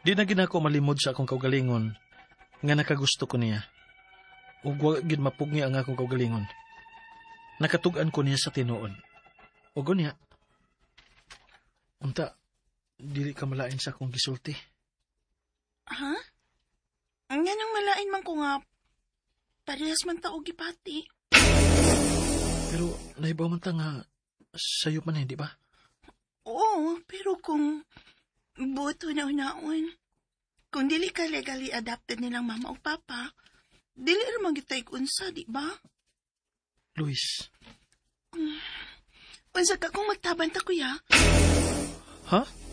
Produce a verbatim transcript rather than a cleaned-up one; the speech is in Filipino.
Di na ginako malimod sa akong kaugalingon nga nakagusto ko niya. Ug wa gid mapugni ang akong kaugalingon. Nakatug-an ko niya sa tinuod. Ug unya, unta, dili ka malain sa akong gisulti. Ha? Ang yan ang malain man ko nga, parehas man ta og gipati. Pero naibaw man ta nga sayo man eh, di ba? Oo, pero kung buto na unaon, kung dili ka legally adopted nilang mama o papa, dili naman kita ikunsa, di ba? Luis. Um, unsa ka kung magtabanta, kuya? Ha?